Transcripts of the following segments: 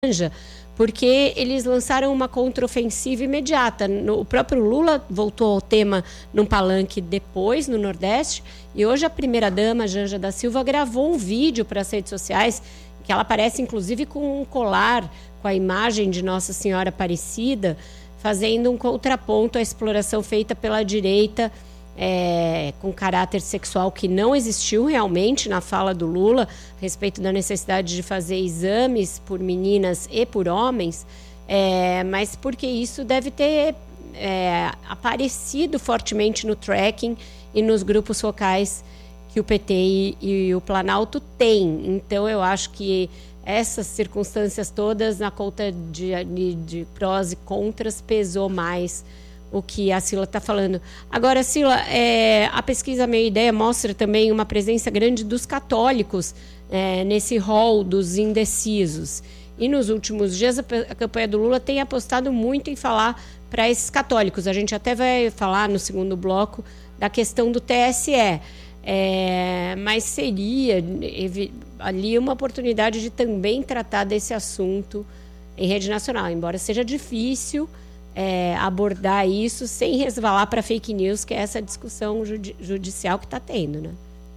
laranja, porque eles lançaram uma contraofensiva imediata. O próprio Lula voltou ao tema num palanque depois, no Nordeste, e hoje a primeira-dama, Janja da Silva, gravou um vídeo para as redes sociais, que ela aparece inclusive com um colar com a imagem de Nossa Senhora Aparecida, fazendo um contraponto à exploração feita pela direita, com caráter sexual que não existiu realmente na fala do Lula, a respeito da necessidade de fazer exames por meninas e por homens, mas porque isso deve ter aparecido fortemente no tracking e nos grupos focais que o PT e o Planalto têm. Então, eu acho que essas circunstâncias todas, na conta de prós e contras, pesou mais o que a Cila está falando. Agora, Cila, a pesquisa Meia Ideia mostra também uma presença grande dos católicos nesse rol dos indecisos. E nos últimos dias a campanha do Lula tem apostado muito em falar para esses católicos. A gente até vai falar no segundo bloco da questão do TSE. Mas seria ali uma oportunidade de também tratar desse assunto em rede nacional, embora seja difícil abordar isso sem resvalar para fake news, que é essa discussão judicial que está tendo, né?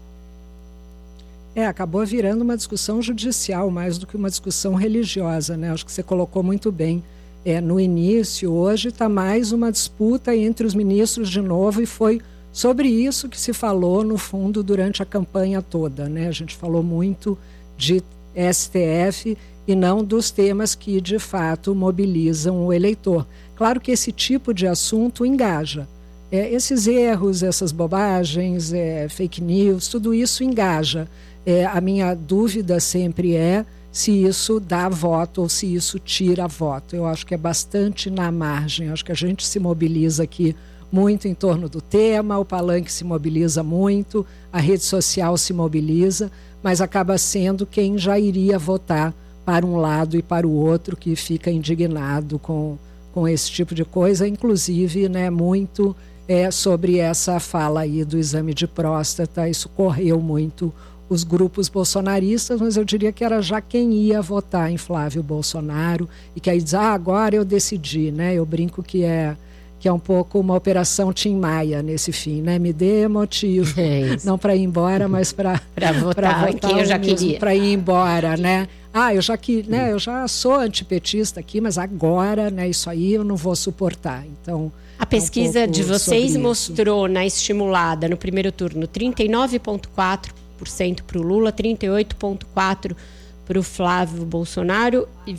Acabou virando uma discussão judicial mais do que uma discussão religiosa, né? Acho que você colocou muito bem no início. Hoje está mais uma disputa entre os ministros de novo, e foi sobre isso que se falou, no fundo, durante a campanha toda, né? A gente falou muito de STF e não dos temas que, de fato, mobilizam o eleitor. Claro que esse tipo de assunto engaja. Esses erros, essas bobagens, fake news, tudo isso engaja. A minha dúvida sempre é se isso dá voto ou se isso tira voto. Eu acho que é bastante na margem. Acho que a gente se mobiliza aqui muito em torno do tema, o palanque se mobiliza muito, a rede social se mobiliza, mas acaba sendo quem já iria votar para um lado e para o outro que fica indignado com esse tipo de coisa, inclusive, né, muito sobre essa fala aí do exame de próstata. Isso correu muito os grupos bolsonaristas, mas eu diria que era já quem ia votar em Flávio Bolsonaro e que aí diz, agora eu decidi, né? Eu brinco que é um pouco uma operação Tim Maia nesse fim, né? Me dê motivo, não para ir embora, mas para votar em quem eu já queria. Para ir embora, né? Eu já sou antipetista aqui, mas agora, né, isso aí eu não vou suportar. Então, a pesquisa de vocês mostrou na estimulada, no primeiro turno, 39,4% para o Lula, 38,4% para o Flávio Bolsonaro e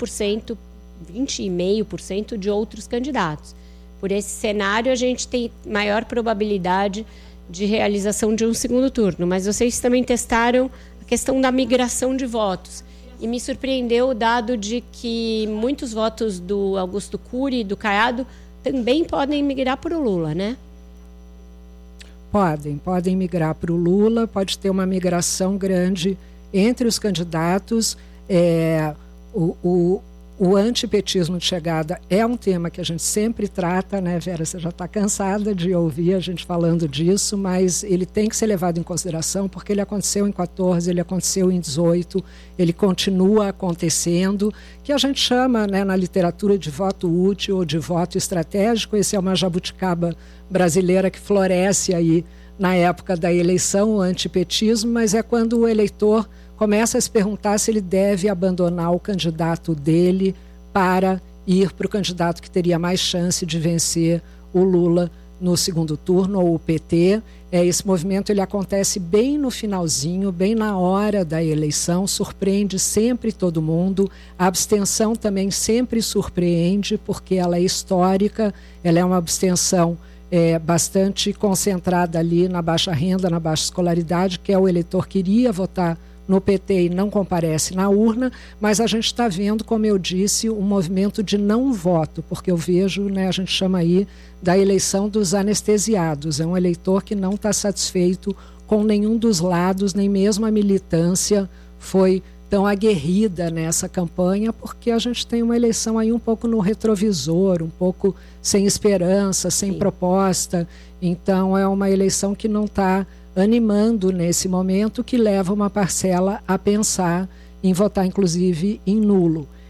20,5% de outros candidatos. Por esse cenário, a gente tem maior probabilidade de realização de um segundo turno. Mas vocês também testaram a questão da migração de votos. E me surpreendeu o dado de que muitos votos do Augusto Cury e do Caiado também podem migrar para o Lula, né? Podem migrar para o Lula, pode ter uma migração grande entre os candidatos. O antipetismo de chegada é um tema que a gente sempre trata, né, Vera? Você já está cansada de ouvir a gente falando disso, mas ele tem que ser levado em consideração porque ele aconteceu em 14, ele aconteceu em 18, ele continua acontecendo, que a gente chama, né, na literatura de voto útil ou de voto estratégico. Esse é uma jabuticaba brasileira que floresce aí na época da eleição, o antipetismo, mas é quando o eleitor começa a se perguntar se ele deve abandonar o candidato dele para ir para o candidato que teria mais chance de vencer o Lula no segundo turno, ou o PT. Esse movimento ele acontece bem no finalzinho, bem na hora da eleição, surpreende sempre todo mundo. A abstenção também sempre surpreende, porque ela é histórica, ela é uma abstenção bastante concentrada ali na baixa renda, na baixa escolaridade, que é o eleitor que iria votar no PT e não comparece na urna, mas a gente está vendo, como eu disse, um movimento de não voto, porque eu vejo, né, a gente chama aí da eleição dos anestesiados. É um eleitor que não está satisfeito com nenhum dos lados, nem mesmo a militância foi tão aguerrida nessa campanha, porque a gente tem uma eleição aí um pouco no retrovisor, um pouco sem esperança, sem proposta. Então é uma eleição que não está animando nesse momento, que leva uma parcela a pensar em votar, inclusive, em nulo.